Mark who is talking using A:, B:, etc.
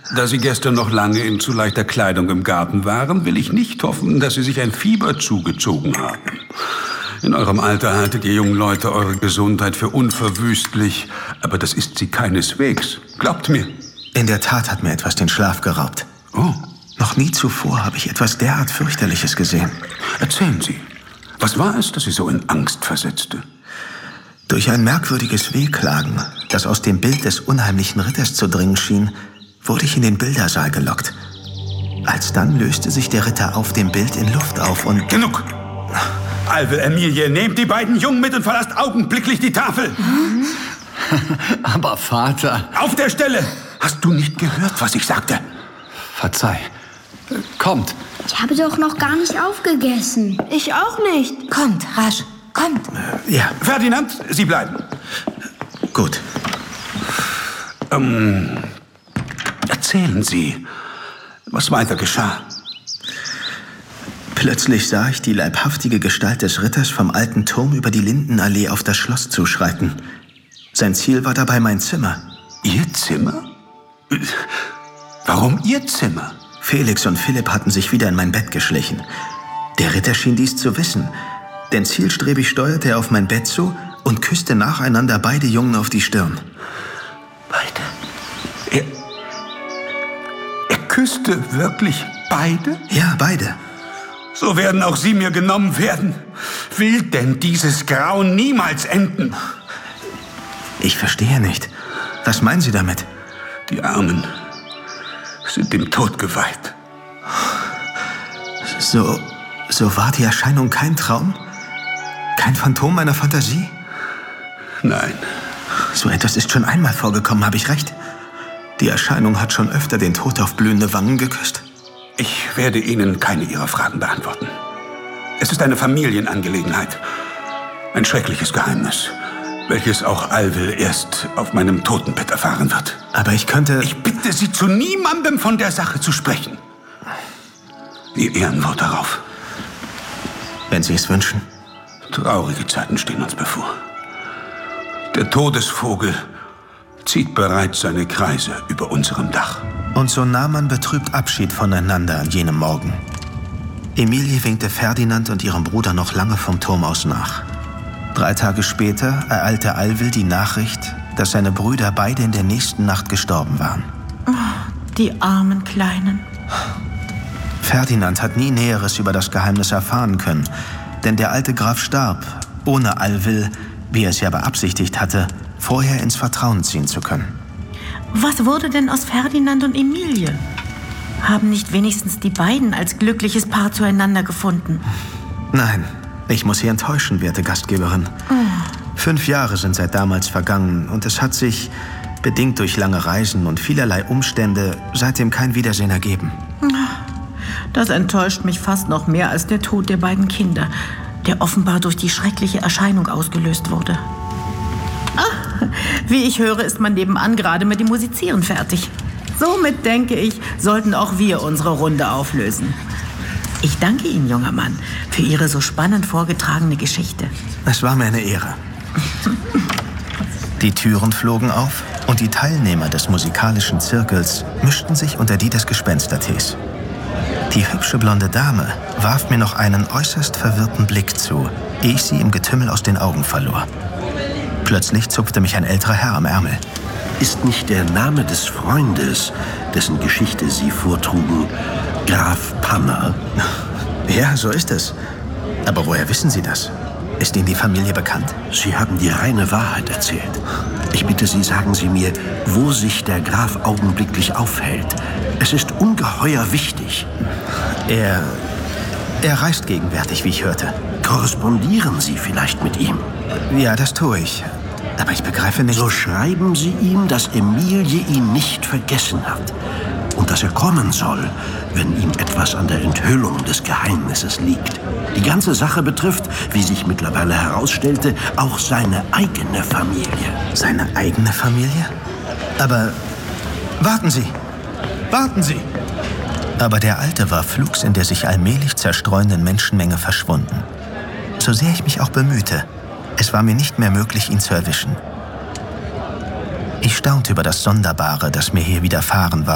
A: Da Sie gestern noch lange in zu leichter Kleidung im Garten waren, will ich nicht hoffen, dass Sie sich ein Fieber zugezogen haben. In eurem Alter haltet ihr jungen Leute eure Gesundheit für unverwüstlich, aber das ist sie keineswegs. Glaubt mir.
B: In der Tat hat mir etwas den Schlaf geraubt.
A: Oh.
B: Noch nie zuvor habe ich etwas derart fürchterliches gesehen.
A: Erzählen Sie, was war es, das Sie so in Angst versetzte?
B: Durch ein merkwürdiges Wehklagen, das aus dem Bild des unheimlichen Ritters zu dringen schien, wurde ich in den Bildersaal gelockt. Alsdann löste sich der Ritter auf dem Bild in Luft auf und...
A: Genug! Alvel, Emilie, nehmt die beiden Jungen mit und verlasst augenblicklich die Tafel!
C: Aber Vater...
A: Auf der Stelle! Hast du nicht gehört, was ich sagte?
C: Verzeih. Kommt.
D: Ich habe doch noch gar nicht aufgegessen.
E: Ich auch nicht. Kommt, rasch, kommt.
B: Ja.
A: Ferdinand, Sie bleiben.
B: Gut.
A: Erzählen Sie, was weiter geschah.
B: Plötzlich sah ich die leibhaftige Gestalt des Ritters vom alten Turm über die Lindenallee auf das Schloss zuschreiten. Sein Ziel war dabei mein Zimmer.
A: Ihr Zimmer? Warum Ihr Zimmer?
B: Felix und Philipp hatten sich wieder in mein Bett geschlichen. Der Ritter schien dies zu wissen, denn zielstrebig steuerte er auf mein Bett zu und küsste nacheinander beide Jungen auf die Stirn.
A: Beide? Er küsste wirklich beide?
B: Ja, beide.
A: So werden auch Sie mir genommen werden. Will denn dieses Grauen niemals enden?
B: Ich verstehe nicht. Was meinen Sie damit?
A: Die Armen sind dem Tod geweiht.
B: So war die Erscheinung kein Traum? Kein Phantom meiner Fantasie?
A: Nein.
B: So etwas ist schon einmal vorgekommen, habe ich recht? Die Erscheinung hat schon öfter den Tod auf blühende Wangen geküsst.
A: Ich werde Ihnen keine Ihrer Fragen beantworten. Es ist eine Familienangelegenheit. Ein schreckliches Geheimnis, welches auch Alvel erst auf meinem Totenbett erfahren wird.
B: Aber ich könnte...
A: Ich bitte Sie, zu niemandem von der Sache zu sprechen. Ihr Ehrenwort darauf.
B: Wenn Sie es wünschen.
A: Traurige Zeiten stehen uns bevor. Der Todesvogel zieht bereits seine Kreise über unserem Dach.
B: Und so nahm man betrübt Abschied voneinander an jenem Morgen. Emilie winkte Ferdinand und ihrem Bruder noch lange vom Turm aus nach. 3 Tage später ereilte Alvel die Nachricht, dass seine Brüder beide in der nächsten Nacht gestorben waren.
E: Oh, die armen Kleinen.
B: Ferdinand hat nie Näheres über das Geheimnis erfahren können, denn der alte Graf starb, ohne Alvel, wie er es ja beabsichtigt hatte, vorher ins Vertrauen ziehen zu können.
E: Was wurde denn aus Ferdinand und Emilie? Haben nicht wenigstens die beiden als glückliches Paar zueinander gefunden?
B: Nein, ich muss Sie enttäuschen, werte Gastgeberin. 5 Jahre sind seit damals vergangen und es hat sich, bedingt durch lange Reisen und vielerlei Umstände, seitdem kein Wiedersehen ergeben.
E: Das enttäuscht mich fast noch mehr als der Tod der beiden Kinder, der offenbar durch die schreckliche Erscheinung ausgelöst wurde. Wie ich höre, ist man nebenan gerade mit dem Musizieren fertig. Somit, denke ich, sollten auch wir unsere Runde auflösen. Ich danke Ihnen, junger Mann, für Ihre so spannend vorgetragene Geschichte.
B: Es war mir eine Ehre. Die Türen flogen auf und die Teilnehmer des musikalischen Zirkels mischten sich unter die des Gespenstertees. Die hübsche blonde Dame warf mir noch einen äußerst verwirrten Blick zu, ehe ich sie im Getümmel aus den Augen verlor. Plötzlich zupfte mich ein älterer Herr am Ärmel.
F: Ist nicht der Name des Freundes, dessen Geschichte Sie vortrugen, Graf Panner?
B: Ja, so ist es. Aber woher wissen Sie das? Ist Ihnen die Familie bekannt?
F: Sie haben die reine Wahrheit erzählt. Ich bitte Sie, sagen Sie mir, wo sich der Graf augenblicklich aufhält. Es ist ungeheuer wichtig.
B: Er reist gegenwärtig, wie ich hörte.
F: Korrespondieren Sie vielleicht mit ihm?
B: Ja, das tue ich. Aber ich begreife nicht...
F: So schreiben Sie ihm, dass Emilie ihn nicht vergessen hat. Und dass er kommen soll, wenn ihm etwas an der Enthüllung des Geheimnisses liegt. Die ganze Sache betrifft, wie sich mittlerweile herausstellte, auch seine eigene Familie.
B: Seine eigene Familie? Aber warten Sie! Warten Sie! Aber der Alte war flugs in der sich allmählich zerstreuenden Menschenmenge verschwunden. So sehr ich mich auch bemühte, es war mir nicht mehr möglich, ihn zu erwischen. Ich staunte über das Sonderbare, das mir hier widerfahren war.